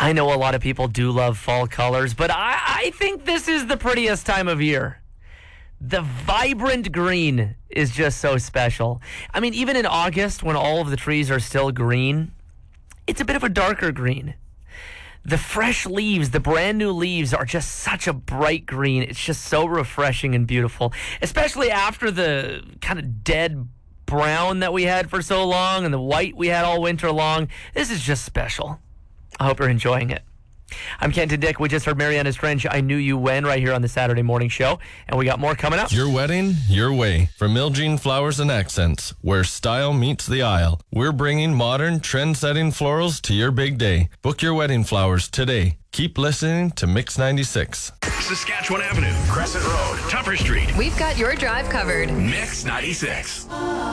I know a lot of people do love fall colors, but I think this is the prettiest time of year. The vibrant green is just so special. I mean, even in August, when all of the trees are still green, it's a bit of a darker green. The fresh leaves, the brand new leaves are just such a bright green. It's just so refreshing and beautiful, especially after the kind of dead brown that we had for so long and the white we had all winter long. This is just special. I hope you're enjoying it. I'm Kenton Dick. We just heard Mariana's Trench, I Knew You When, right here on the Saturday Morning Show. And we got more coming up. Your wedding, your way. From Ilgene Flowers and Accents, where style meets the aisle. We're bringing modern, trend-setting florals to your big day. Book your wedding flowers today. Keep listening to Mix 96. Saskatchewan Avenue, Crescent Road, Tupper Street. We've got your drive covered. Mix 96.